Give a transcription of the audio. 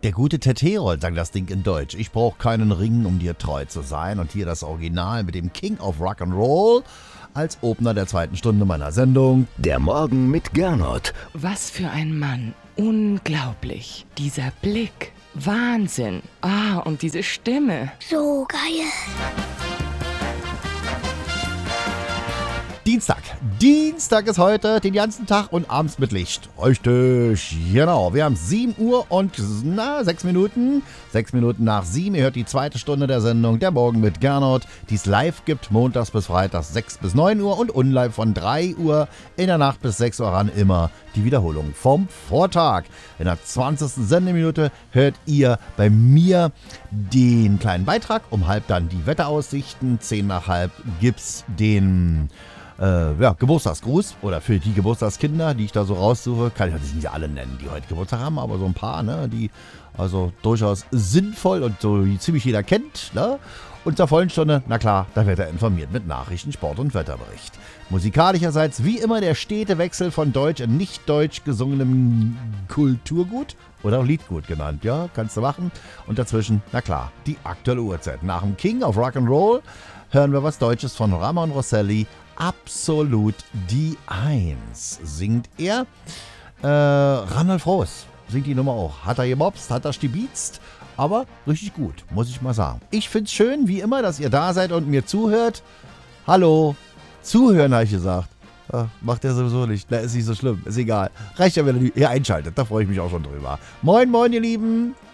Der gute Ted Herold sang das Ding in Deutsch. Ich brauche keinen Ring, um dir treu zu sein. Und hier das Original mit dem King of Rock'n'Roll als Opener der zweiten Stunde meiner Sendung. Der Morgen mit Gernot. Was für ein Mann. Unglaublich. Dieser Blick. Wahnsinn. Und diese Stimme. So geil. Dienstag ist heute, den ganzen Tag und abends mit Licht. Richtig, genau. Wir haben 7 Uhr und 6 Minuten. 6 Minuten nach 7. Ihr hört die zweite Stunde der Sendung Der Morgen mit Gernot, die es live gibt, montags bis freitags 6 bis 9 Uhr und unlive von 3 Uhr in der Nacht bis 6 Uhr ran. Immer die Wiederholung vom Vortag. In der 20. Sendeminute hört ihr bei mir den kleinen Beitrag. Um halb dann die Wetteraussichten. 10 nach halb gibt's den Geburtstagsgruß oder für die Geburtstagskinder, die ich da so raussuche, kann ich natürlich nicht alle nennen, die heute Geburtstag haben, aber so ein paar, ne, die also durchaus sinnvoll und so ziemlich jeder kennt, ne? Und zur vollen Stunde, na klar, da wird er informiert mit Nachrichten, Sport und Wetterbericht. Musikalischerseits wie immer der stete Wechsel von deutsch und nicht deutsch gesungenem Kulturgut oder auch Liedgut genannt, ja, kannst du machen. Und dazwischen, na klar, die aktuelle Uhrzeit. Nach dem King of Rock'n'Roll hören wir was Deutsches von Ramon Rosselli. Absolut die Eins singt er. Randolph Roos singt die Nummer auch. Hat er gemobst, hat er stibitzt, aber richtig gut, muss ich mal sagen. Ich find's schön, wie immer, dass ihr da seid und mir zuhört. Hallo, zuhören habe ich gesagt. Macht er sowieso nicht, ist nicht so schlimm, ist egal. Reicht ja, wenn ihr einschaltet, da freue ich mich auch schon drüber. Moin, moin, ihr Lieben.